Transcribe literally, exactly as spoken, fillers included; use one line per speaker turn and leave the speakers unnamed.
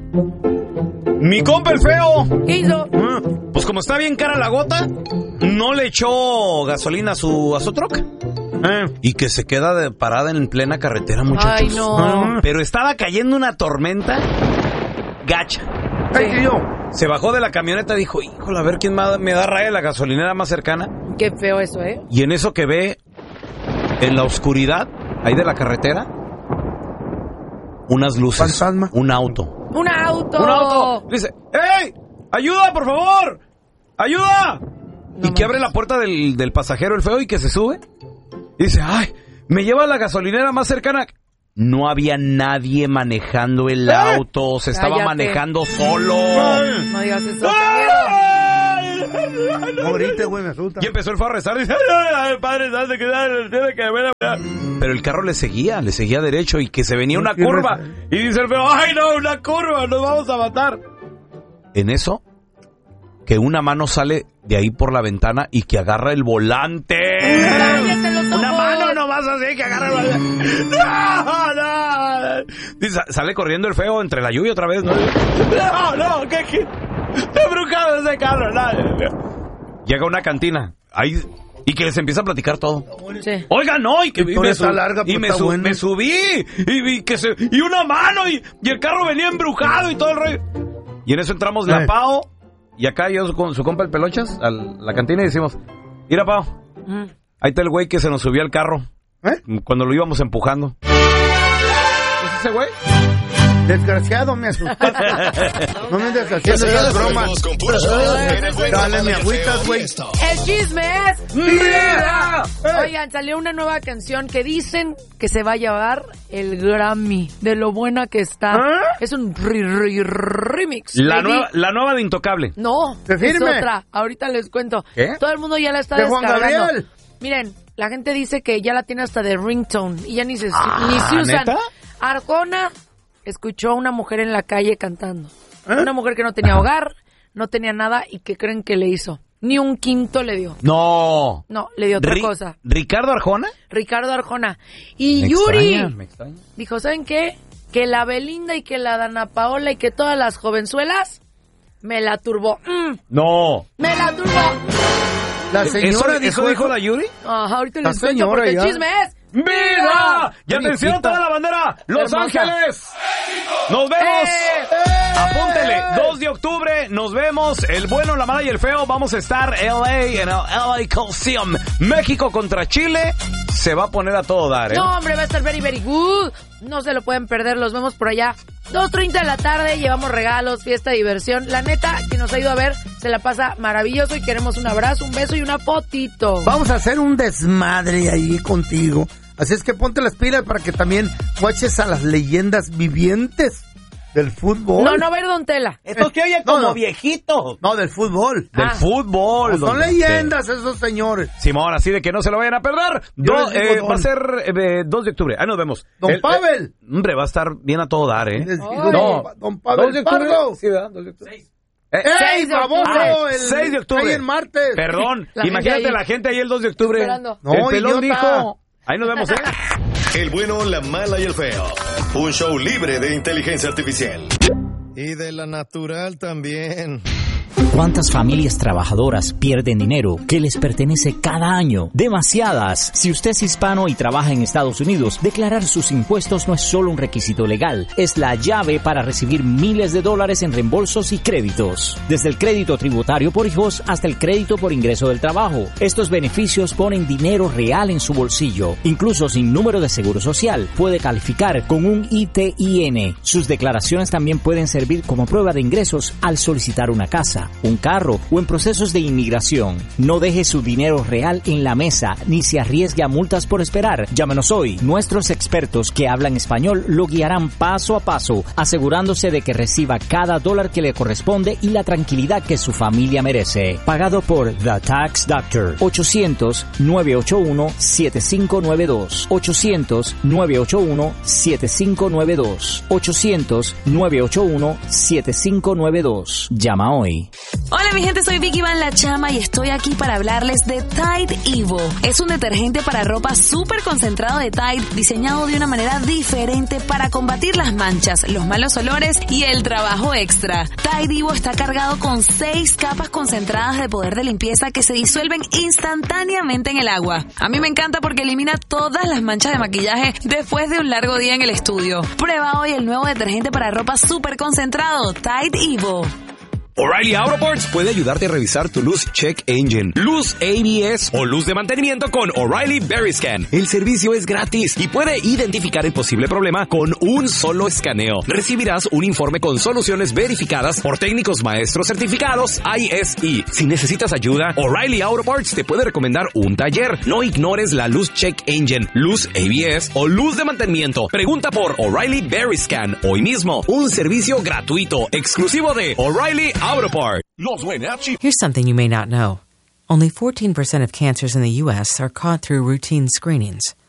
Mi compa el feo.
¿Qué hizo?
Pues como está bien cara la gota, no le echó gasolina a su, a su troca. Eh, y que se queda de parada en plena carretera, muchachos.
Ay, no.
Pero estaba cayendo una tormenta gacha.
Sí.
Se bajó de la camioneta y dijo, híjole, a ver quién me da raya la gasolinera más cercana.
Qué feo eso, ¿eh?
Y en eso que ve, en la oscuridad, ahí de la carretera, unas luces.
Fantasma.
Un auto.
¡Un auto!
¡Un auto! Dice, ¡ey! ¡Ayuda, por favor! ¡Ayuda! No y que abre la puerta del, del pasajero, el feo, y que se sube. Y dice, ¡ay! Me lleva a la gasolinera más cercana. No había nadie manejando el ¿Eh? auto. Se estaba Cállate. manejando solo.
No digas eso.
No grites, güey, me asusta.
Y empezó el feo a rezar. Y dice, ¡ay, padre, dale, que dale, tiene que ver! Pero el carro le seguía, le seguía derecho y que se venía una curva. Y dice el feo, ¡ay, no, una curva! ¡Nos vamos a matar! En eso, que una mano sale de ahí por la ventana y que agarra el volante. Una mano nomás así que agarra el volante. ¡No, no! Dice, sale corriendo el feo entre la lluvia otra vez, ¿no? ¡No, no! ¿Qué? qué? ¡Está embrujado ese carro! No. Llega a una cantina. Ahí... Y que les empieza a platicar todo.
Sí.
Oiga, no, y que y me, sub,
larga,
y me, sub, me subí, y, y que se, y una mano, y, y el carro venía embrujado y todo el rollo. Y en eso entramos la Pao, y acá yo con su compa el Pelochas, a la cantina, y decimos, mira, Pao, mm. ahí está el güey que se nos subió al carro, ¿eh? Cuando lo íbamos empujando. ¿Es ese güey?
Desgraciado, me asustaste. No me andes haciendo esas bromas. Dale, mi agüitas, güey.
El chisme es... ¡Mira! Oigan, salió una nueva canción que dicen que se va a llevar el Grammy. De lo buena que está. ¿Ah? Es un re, re, remix.
La nueva, la nueva de Intocable.
No, es otra. Ahorita les cuento. ¿Qué? Todo el mundo ya la está
¿De
descargando.
Juan Gabriel?
Miren, la gente dice que ya la tiene hasta de ringtone. Y ya ni se,
ah,
ni se usan.
¿Neta?
Arjona... escuchó a una mujer en la calle cantando. ¿Eh? Una mujer que no tenía hogar, no tenía nada y que creen que le hizo. Ni un quinto le dio.
No.
No, le dio otra
Ri-
cosa.
¿Ricardo Arjona?
Ricardo Arjona. Y
me
Yuri
extraña, me extraña.
dijo, ¿saben qué? Que la Belinda y que la Dana Paola y que todas las jovenzuelas me la turbó. Mm.
No.
Me la turbó.
La señora
¿Eso,
dijo,
¿eso dijo la Yuri?
Ajá, ahorita
la
les cuento porque
ya.
el chisme es...
¡Mira! ¡Y atención toda la bandera! ¡Los
Hermosa.
Ángeles! ¡Nos vemos!
¡Eh!
Apúntele, dos de octubre, nos vemos. El bueno, la mala y el feo. Vamos a estar L A en el L A Coliseum. México contra Chile. Se va a poner a todo dar, ¿eh?
No, hombre, va a estar very, very good. No se lo pueden perder, los vemos por allá. dos treinta de la tarde, llevamos regalos, fiesta, diversión. La neta, quien nos ha ido a ver, se la pasa maravilloso y queremos un abrazo, un beso y una fotito.
Vamos a hacer un desmadre ahí contigo. Así es que ponte las pilas para que también watches a las leyendas vivientes del fútbol.
No, no va a ir Don Tela.
Esto se oye como
no, no.
viejito.
No, del fútbol.
Del
Ah.
fútbol.
No, son
don
leyendas
Tela.
esos señores.
Simón, así de que no se lo vayan a perder.
Yo
Do,
les digo
eh,
don.
va a ser eh, dos de octubre. Ahí nos vemos.
Don
El-
Pavel.
eh, hombre, va a estar bien a todo dar, ¿eh?
Les digo,
Ay.
don, don Pavel
dos de octubre.
Pardo.
Sí, ¿verdad? dos de octubre.
Seis.
Eh,
¡Ey,
seis de
baboso!
octubre.
El
seis de octubre.
Cae el martes.
Perdón,
La gente
imagínate
ahí.
la gente ahí el dos de octubre.
Esperando.
No,
el pelón
idiota.
dijo. Ahí nos vemos, ¿eh?
El bueno, la mala y el feo. Un show libre de inteligencia artificial. Y de la natural también.
¿Cuántas familias trabajadoras pierden dinero que les pertenece cada año? Demasiadas. Si usted es hispano y trabaja en Estados Unidos, declarar sus impuestos no es solo un requisito legal, es la llave para recibir miles de dólares en reembolsos y créditos. Desde el crédito tributario por hijos hasta el crédito por ingreso del trabajo. Estos beneficios ponen dinero real en su bolsillo. Incluso sin número de seguro social, puede calificar con un I T I N. Sus declaraciones también pueden servir como prueba de ingresos al solicitar una casa, un carro o en procesos de inmigración. No deje su dinero real en la mesa ni se arriesgue a multas por esperar. Llámenos hoy. Nuestros expertos que hablan español lo guiarán paso a paso, asegurándose de que reciba cada dólar que le corresponde y la tranquilidad que su familia merece. Pagado por The Tax Doctor. ochocientos, nueve ocho uno, siete cinco nueve dos. ochocientos, nueve ocho uno, siete cinco nueve dos. ochocientos, nueve ocho uno, siete cinco nueve dos. Llama hoy.
Hola mi gente, soy Vicky Van La Chama y estoy aquí para hablarles de Tide Evo. Es un detergente para ropa súper concentrado de Tide, diseñado de una manera diferente para combatir las manchas, los malos olores y el trabajo extra. Tide Evo está cargado con seis capas concentradas de poder de limpieza que se disuelven instantáneamente en el agua. A mí me encanta porque elimina todas las manchas de maquillaje después de un largo día en el estudio. Prueba hoy el nuevo detergente para ropa súper concentrado, Tide Evo.
O'Reilly Auto Parts puede ayudarte a revisar tu luz check engine, luz A B S o luz de mantenimiento con O'Reilly Veriscan. El servicio es gratis y puede identificar el posible problema con un solo escaneo. Recibirás un informe con soluciones verificadas por técnicos maestros certificados I S E. Si necesitas ayuda, O'Reilly Auto Parts te puede recomendar un taller. No ignores la luz check engine, luz A B S o luz de mantenimiento. Pregunta por O'Reilly Veriscan hoy mismo. Un servicio gratuito, exclusivo de O'Reilly Auto Parts.
Here's something you may not know. Only fourteen percent of cancers in the U S are caught through routine screenings.